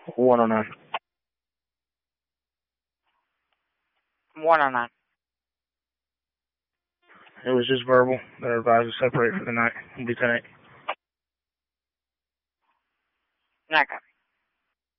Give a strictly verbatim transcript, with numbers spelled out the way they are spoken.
one oh nine. one oh nine. It was just verbal. They're advised to separate for the night. We'll be tonight. Okay.